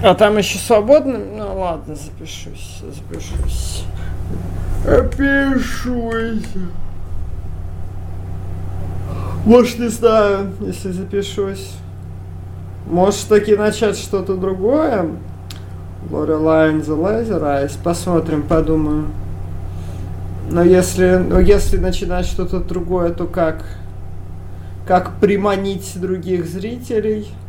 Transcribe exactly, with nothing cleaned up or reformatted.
А там еще свободно? Ну ладно, запишусь, запишусь. Опишусь. Может, не знаю, если запишусь. Может, таки начать что-то другое? Loreline the Laser Eyes. Посмотрим, подумаю. Но если, но если начинать что-то другое, то как? Как приманить других зрителей?